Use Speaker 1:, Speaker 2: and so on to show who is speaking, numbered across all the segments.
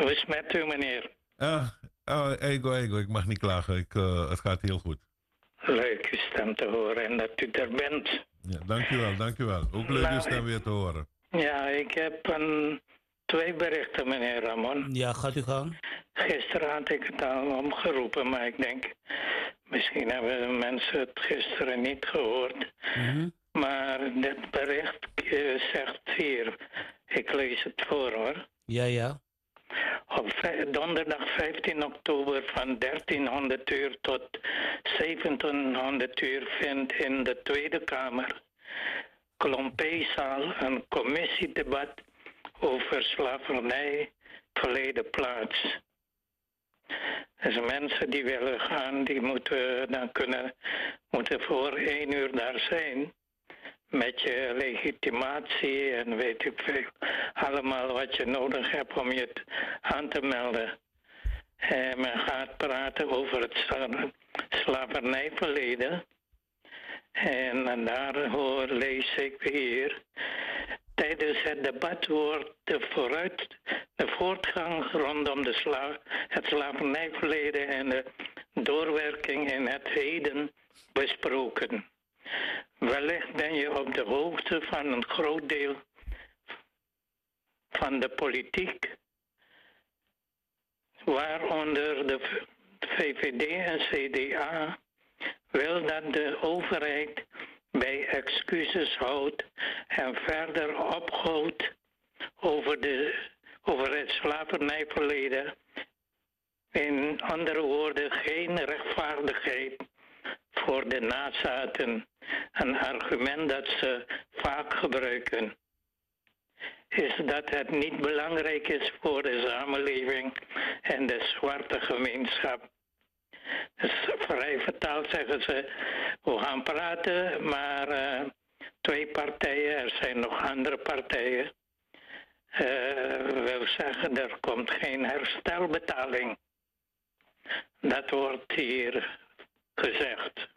Speaker 1: Hoe is het met u, meneer?
Speaker 2: Ego, ik mag niet klagen. Het gaat heel goed.
Speaker 1: Leuk uw stem te horen en dat u er bent.
Speaker 2: Ja, dankjewel. Ook leuk uw stem weer te horen.
Speaker 1: Ja, ik heb twee berichten, meneer Ramon.
Speaker 3: Ja, gaat u gang.
Speaker 1: Gisteren had ik het al omgeroepen, maar ik denk, misschien hebben de mensen het gisteren niet gehoord. Maar dit bericht zegt hier, ik lees het voor hoor.
Speaker 3: Ja.
Speaker 1: Op donderdag 15 oktober van 1300 uur tot 1700 uur vindt in de Tweede Kamer, Klompeezaal, een commissiedebat over slavernij verleden plaats. Dus mensen die willen gaan, die moeten voor 1 uur daar zijn. Met je legitimatie en weet ik veel. Allemaal wat je nodig hebt om je aan te melden. En men gaat praten over het slavernijverleden. En daarvoor lees ik hier. Tijdens het debat wordt de voortgang rondom het slavernijverleden en de doorwerking in het heden besproken. Wellicht ben je op de hoogte van een groot deel van de politiek, waaronder de VVD en CDA, wil dat de overheid bij excuses houdt en verder opgooit over het slavernijverleden. In andere woorden, geen rechtvaardigheid voor de nazaten. Een argument dat ze vaak gebruiken is dat het niet belangrijk is voor de samenleving en de zwarte gemeenschap. Dus vrij vertaald zeggen ze, we gaan praten, maar 2 partijen, er zijn nog andere partijen, wil zeggen er komt geen herstelbetaling. Dat wordt hier gezegd.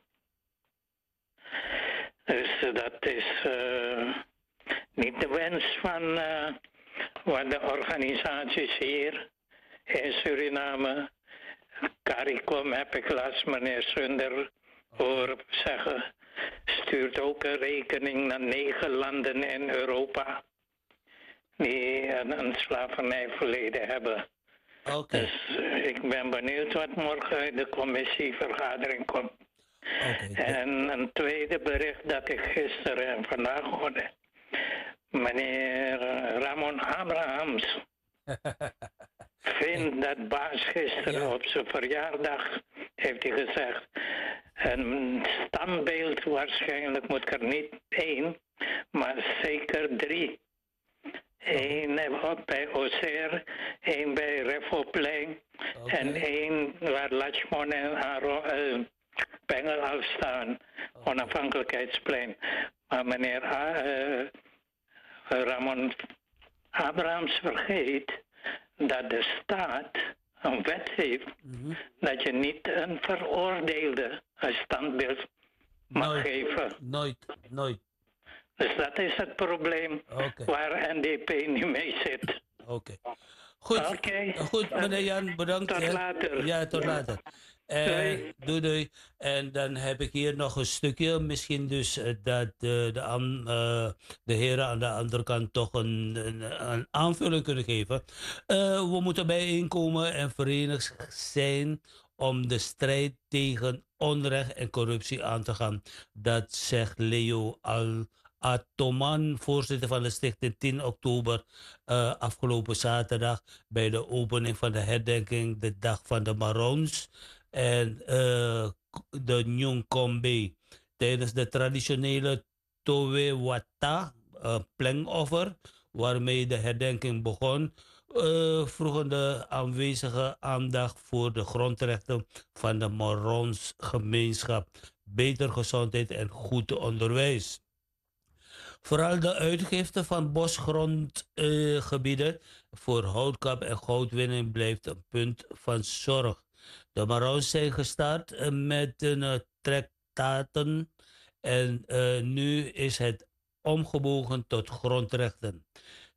Speaker 1: Dus dat is niet de wens van wat de organisaties hier in Suriname. CARICOM heb ik laatst meneer Sunder horen zeggen, stuurt ook een rekening naar 9 landen in Europa die een slavernijverleden hebben.
Speaker 3: Okay.
Speaker 1: Dus ik ben benieuwd wat morgen uit de commissievergadering komt. En een tweede bericht dat ik gisteren en vandaag hoorde. Meneer Ramon Abrahams vindt dat baas gisteren op zijn verjaardag, heeft hij gezegd, een standbeeld waarschijnlijk moet er niet 1, maar zeker 3. 1 bij Auxerre, 1 bij Refoplein en 1 waar Lachman en Pengel al staan, Onafhankelijkheidsplein. Maar meneer Ramon Abrahams vergeet dat de staat een wet heeft dat je niet een veroordeelde een standbeeld mag geven.
Speaker 3: Nooit.
Speaker 1: Dus dat is het probleem waar NDP nu mee zit.
Speaker 3: Goed, meneer Jan, bedankt.
Speaker 1: Tot later.
Speaker 3: Ja, tot later. Doei. En dan heb ik hier nog een stukje. Misschien dus dat de heren aan de andere kant toch een aanvulling kunnen geven. We moeten bijeenkomen en verenigd zijn om de strijd tegen onrecht en corruptie aan te gaan. Dat zegt Leo Atoman, voorzitter van de stichting 10 oktober afgelopen zaterdag bij de opening van de herdenking, de dag van de Marons en de Nyungkombe. Tijdens de traditionele Towe Wata plengoffer, waarmee de herdenking begon, vroegen de aanwezigen aandacht voor de grondrechten van de Marons gemeenschap, beter gezondheid en goed onderwijs. Vooral de uitgifte van bosgrondgebieden voor houtkap en goudwinning blijft een punt van zorg. De Marons zijn gestart met hun traktaten en nu is het omgebogen tot grondrechten.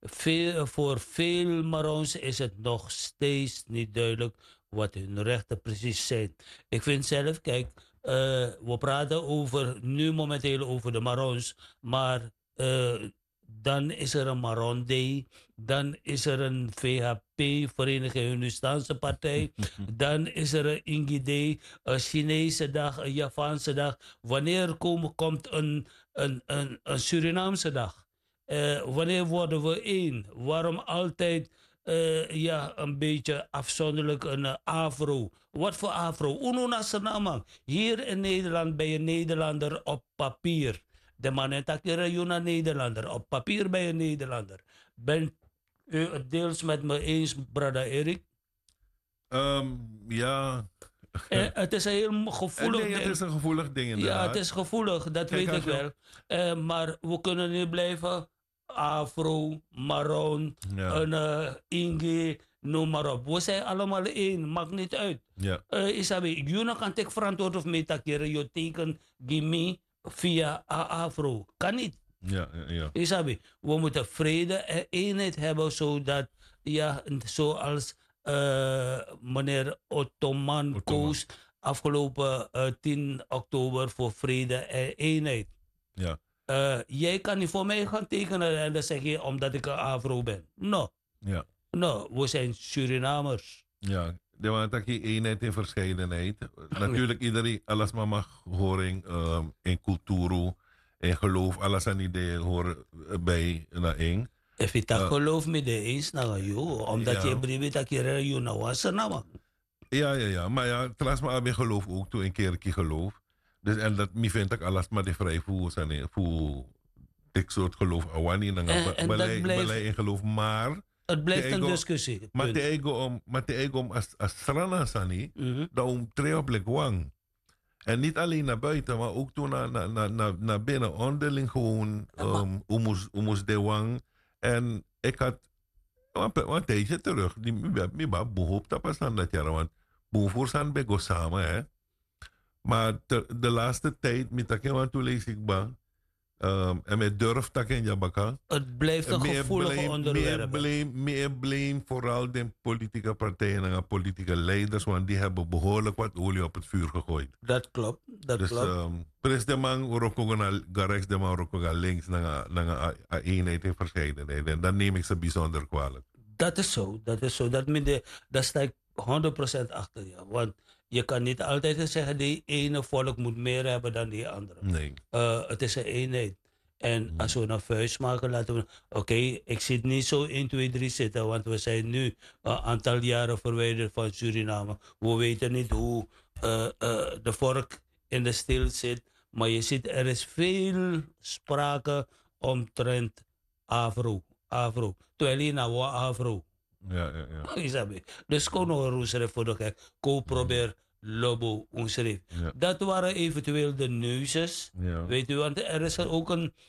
Speaker 3: Voor veel Marons is het nog steeds niet duidelijk wat hun rechten precies zijn. Ik vind zelf, kijk, we praten nu momenteel over de Marons, maar dan is er een Maron Day, dan is er een VHP, Vereniging Hindustaanse Partij, dan is er een Ingi Day, een Chinese dag, een Javaanse dag. Wanneer komt een Surinaamse dag? Wanneer worden we één? Waarom altijd een beetje afzonderlijk een afro? Wat voor afro? Uno nationaal. Hier in Nederland ben je Nederlander op papier. De man takere je een Nederlander. Op papier ben je Nederlander. Bent u het deels met me eens, brother Erik?
Speaker 2: Ja.
Speaker 3: Het is een heel gevoelig
Speaker 2: ding. Het is een gevoelig ding inderdaad.
Speaker 3: Ja, het is gevoelig, dat
Speaker 2: Kijk,
Speaker 3: weet ik wel. Maar we kunnen niet blijven afro, maroon, inge, noem maar op. We zijn allemaal één, maakt niet uit.
Speaker 2: Ja.
Speaker 3: Isabi, jullie kan ik verantwoord of mee takeren, je teken gimme via afro. Kan niet.
Speaker 2: Ja.
Speaker 3: Isabi, we moeten vrede en eenheid hebben, zodat, zoals meneer Ottoman koos afgelopen 10 oktober voor vrede en eenheid.
Speaker 2: Ja.
Speaker 3: Jij kan niet voor mij gaan tekenen en dan zeg je omdat ik een afro ben. No.
Speaker 2: Ja.
Speaker 3: No, we zijn Surinamers.
Speaker 2: Ja, de want dat je eenheid in verscheidenheid. Natuurlijk iedereen, alles maar mag horen in cultuur, in geloof, alles aan ideeën horen bij naar één.
Speaker 3: If je dat geloof me de eens naar jou, omdat je brief dat je jou nou was er nou.
Speaker 2: Ja. Maar ja, trouwens maar aan geloof ook, toen een keer geloof. Dus en dat me vind ik alles maar de vrij voor dit soort geloof awani en beleid in geloof, maar
Speaker 3: het blijft een discussie.
Speaker 2: Maar te ego om als strana sani, dan tre op wang. En niet alleen naar buiten, maar ook toen naar binnen, onderling gewoon umus de wang. En ik had een tijdje terug, die behoop dat pas aan dat jaar, want boven zijn bego samen, hè. Maar de laatste tijd, met dat ik toe lees ik ba, en met durf dat in Jabaka.
Speaker 3: Het blijft een gevoelig onderwerp.
Speaker 2: Meer blame vooral de politieke partijen en politieke leiders, want die hebben behoorlijk wat olie op het vuur gegooid.
Speaker 3: Dat klopt, dat klopt.
Speaker 2: Dus de man gaat rechts, de man gaat links naar een eenheid en verscheidenheid. En dat neem ik ze bijzonder kwalijk.
Speaker 3: Dat is zo. Dat sta ik 100% achter je. Want je kan niet altijd zeggen die ene volk moet meer hebben dan die andere.
Speaker 2: Nee.
Speaker 3: Het is een eenheid. En als we een vuist maken, laten we... Oké, ik zit niet zo 1, 2, 3 zitten, want we zijn nu een aantal jaren verwijderd van Suriname. We weten niet hoe de vork in de steel zit. Maar je ziet, er is veel sprake omtrent Afro. Terwijl je nou Afro.
Speaker 2: Ja.
Speaker 3: Dus kon nog een roesere voor de gek. Probeer Lobo onschreef.
Speaker 2: Ja.
Speaker 3: Dat waren eventueel de neuzes.
Speaker 2: Ja.
Speaker 3: Weet u, want er is ook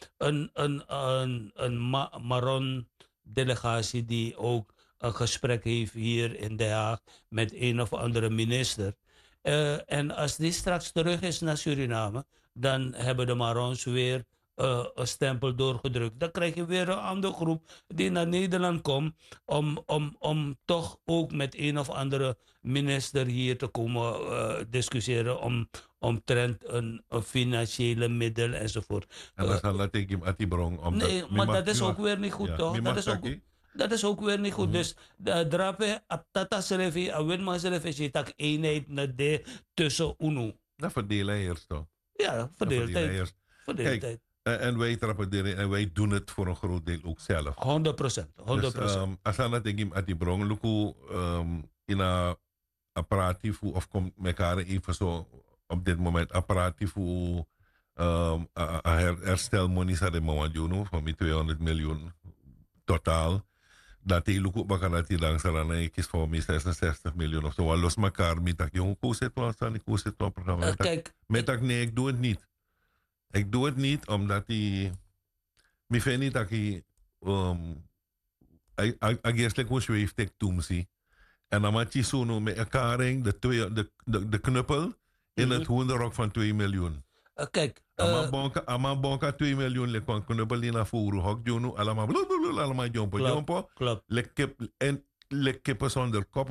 Speaker 3: een Maron-delegatie die ook een gesprek heeft hier in Den Haag met een of andere minister. En als die straks terug is naar Suriname, dan hebben de Marons weer een stempel doorgedrukt. Dan krijg je weer een andere groep die naar Nederland komt om toch ook met een of andere minister hier te komen discussiëren omtrent een financiële middel enzovoort.
Speaker 2: En dan zal dat ik hem aan die bron.
Speaker 3: Nee, maar dat is ook weer niet goed, toch? Dat is ook weer niet goed. Dus drape tata selefi, awinma selefi, je tak eenheid naar de tussen UNO.
Speaker 2: Dat verdelen eerst toch?
Speaker 3: Ja, verdeeltijd.
Speaker 2: Kijk, en wij trappen en wij doen het voor een groot deel ook zelf.
Speaker 3: 100%.
Speaker 2: Dus, als aan dat ik hem aan die bron, luku in een apparatief of komt elkaar even zo op dit moment apparatief herstelmonies aan de moment van 200 miljoen totaal. Dat hij lukt ook dat hij langs aan kies voor mij 66 miljoen of zo. Los elkaar met dat jongen koos het programma. Met dat nee, ik doe het niet. Ik doe het niet omdat hij. Ik vind niet dat hij. Eigenlijk hoe zweeft ik toen zie. En dan maak je zo met elkaar de knuppel in het hoenderrok van 2 miljoen.
Speaker 3: Kijk.
Speaker 2: Ama bonka 2 miljoen le kon kunnen belina voeren. Hok jonu allemaal blablabla allemaal jompo
Speaker 3: Klopt,
Speaker 2: jompo.
Speaker 3: klopt.
Speaker 2: Le kippen zonder kop